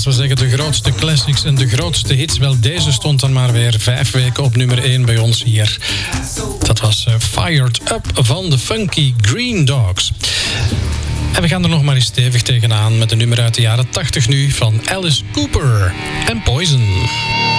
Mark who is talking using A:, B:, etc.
A: we zeggen de grootste classics en de grootste hits. Wel, deze stond dan maar weer 5 weken op nummer 1 bij ons hier. Dat was Fired Up van de Funky Green Dogs. En we gaan er nog maar eens stevig tegenaan met een nummer uit de jaren 80 nu van Alice Cooper en Poison.